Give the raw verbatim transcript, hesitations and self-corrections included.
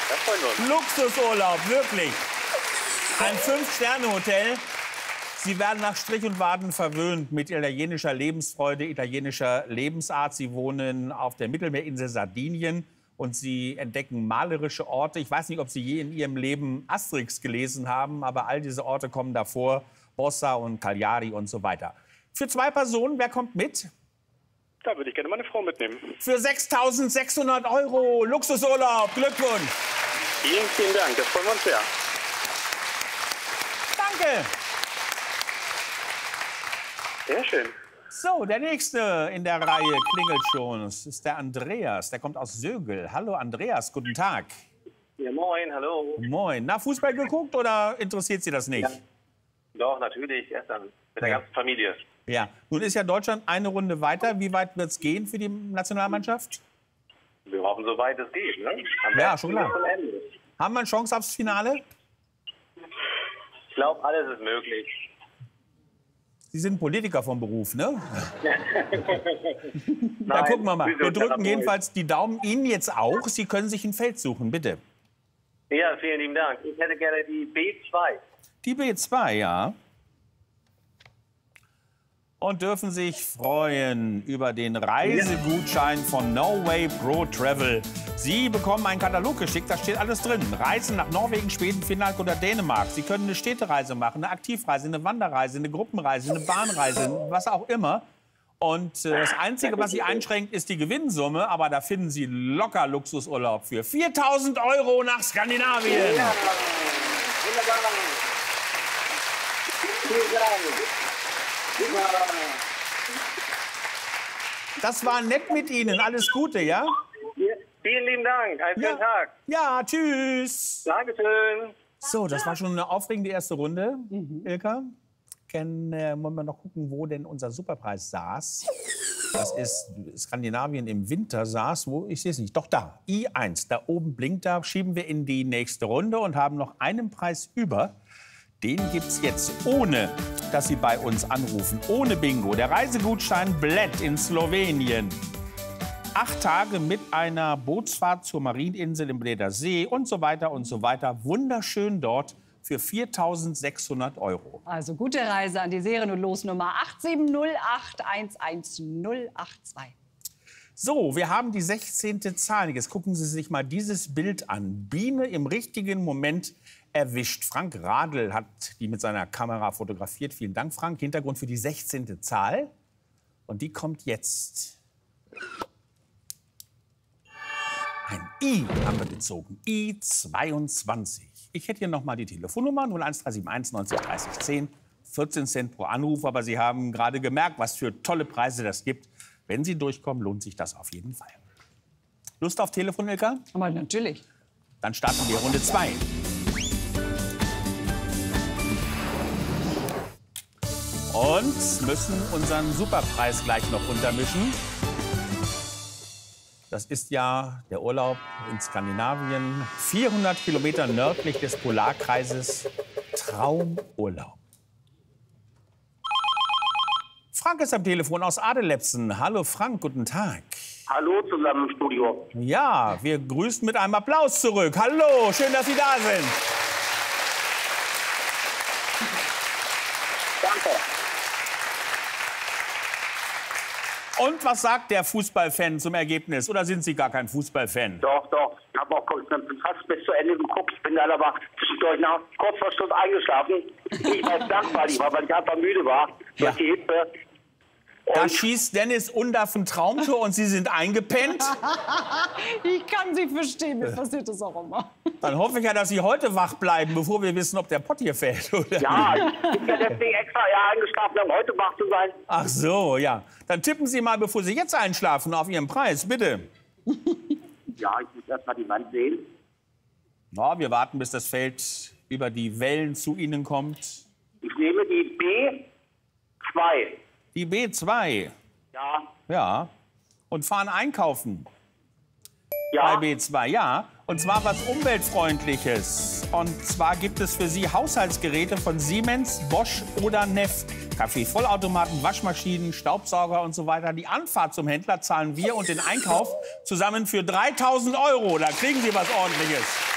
Da freuen wir uns. Luxusurlaub, wirklich. Ein Fünf-Sterne-Hotel. Sie werden nach Strich und Faden verwöhnt mit italienischer Lebensfreude, italienischer Lebensart. Sie wohnen auf der Mittelmeerinsel Sardinien und Sie entdecken malerische Orte. Ich weiß nicht, ob Sie je in Ihrem Leben Asterix gelesen haben, aber all diese Orte kommen davor. Bossa und Cagliari und so weiter. Für zwei Personen, wer kommt mit? Da würde ich gerne meine Frau mitnehmen. Für sechstausendsechshundert Euro. Luxusurlaub. Glückwunsch. Vielen, vielen Dank. Das freuen wir uns sehr. Danke. Sehr schön. So, der nächste in der Reihe klingelt schon. Das ist der Andreas. Der kommt aus Sögel. Hallo Andreas, guten Tag. Ja, moin, hallo. Moin. Na, Fußball geguckt oder interessiert Sie das nicht? Ja. Doch, natürlich. Erst dann mit der Ja. ganzen Familie. Ja. Nun ist ja Deutschland eine Runde weiter. Wie weit wird es gehen für die Nationalmannschaft? Wir hoffen, so weit es geht. Ne? Am Ja, besten schon klar. bis zum Ende. Haben wir eine Chance aufs Finale? Ich glaube, alles ist möglich. Sie sind Politiker vom Beruf, ne? Nein, Da gucken wir mal. Wir drücken Physiotherapeut. jedenfalls die Daumen. Ihnen jetzt auch. Sie können sich ein Feld suchen, bitte. Ja, vielen lieben Dank. Ich hätte gerne die B zwei. Die B zwei, ja. Und dürfen sich freuen über den Reisegutschein von No Way Pro Travel. Sie bekommen einen Katalog geschickt, da steht alles drin. Reisen nach Norwegen, Schweden, Finnland oder Dänemark. Sie können eine Städtereise machen, eine Aktivreise, eine Wanderreise, eine Gruppenreise, eine Bahnreise, was auch immer. Und äh, das Einzige, was Sie einschränkt, ist die Gewinnsumme. Aber da finden Sie locker Luxusurlaub für viertausend Euro nach Skandinavien. Ja, wunderbar. Vielen Dank. Super. Das war nett mit Ihnen. Alles Gute, ja? Vielen lieben Dank. Einen schönen Ja, Tag. ja, tschüss. Dankeschön. So, das war schon eine aufregende erste Runde, Ilka. Können, äh, wollen wir noch gucken, wo denn unser Superpreis saß. Das ist Skandinavien im Winter saß, wo, ich sehe es nicht, doch da, I eins, da oben blinkt da, schieben wir in die nächste Runde und haben noch einen Preis über. Den gibt's jetzt, ohne dass Sie bei uns anrufen, ohne Bingo. Der Reisegutschein Bled in Slowenien. Acht Tage mit einer Bootsfahrt zur Marieninsel im Bleder See und so weiter und so weiter. Wunderschön dort für viertausendsechshundert Euro. Also gute Reise an die Serien- und Losnummer acht sieben null acht eins eins null acht zwei. So, wir haben die sechzehnte Zahl. Jetzt gucken Sie sich mal dieses Bild an. Biene im richtigen Moment erwischt. Frank Radl hat die mit seiner Kamera fotografiert. Vielen Dank, Frank. Hintergrund für die sechzehnte Zahl. Und die kommt jetzt. Ein I haben wir gezogen. I zweiundzwanzig. Ich hätte hier noch mal die Telefonnummer null eins drei sieben eins neunzig dreißig zehn. vierzehn Cent pro Anruf. Aber Sie haben gerade gemerkt, was für tolle Preise das gibt. Wenn Sie durchkommen, lohnt sich das auf jeden Fall. Lust auf Telefon, Ilka? Aber natürlich. Dann starten wir Runde zwei. Und müssen unseren Superpreis gleich noch untermischen. Das ist ja der Urlaub in Skandinavien, vierhundert Kilometer nördlich des Polarkreises. Traumurlaub. Frank ist am Telefon aus Adelepsen. Hallo Frank, guten Tag. Hallo zusammen im Studio. Ja, wir grüßen mit einem Applaus zurück. Hallo, schön, dass Sie da sind. Danke. Und was sagt der Fußballfan zum Ergebnis? Oder sind Sie gar kein Fußballfan? Doch, doch. Ich habe auch fast bis zu Ende geguckt. Ich bin dann aber zwischendurch nach kurz vor Schluss eingeschlafen. Ich weiß dankbar, ich war, weil ich einfach müde war. Ja. Durch die Hitze. Da Und schießt Dennis Undaff ein Traumtor und Sie sind eingepennt. Ich kann Sie verstehen, mir passiert das auch immer. Dann hoffe ich ja, dass Sie heute wach bleiben, bevor wir wissen, ob der Pott hier fällt. Oder? ja, ich bin ja deswegen extra ja, eingeschlafen, um heute wach zu sein. Ach so, ja. Dann tippen Sie mal, bevor Sie jetzt einschlafen, auf Ihren Preis, bitte. Ja, ich muss erst mal die Wand sehen. Ja, wir warten, bis das Feld über die Wellen zu Ihnen kommt. Ich nehme die B zwei. Die B zwei. Ja, Ja. Und fahren einkaufen. Bei ja. B zwei, ja. Und zwar was Umweltfreundliches. Und zwar gibt es für Sie Haushaltsgeräte von Siemens, Bosch oder Neff. Kaffee, Vollautomaten, Waschmaschinen, Staubsauger und so weiter. Die Anfahrt zum Händler zahlen wir und den Einkauf zusammen für dreitausend Euro. Da kriegen Sie was Ordentliches.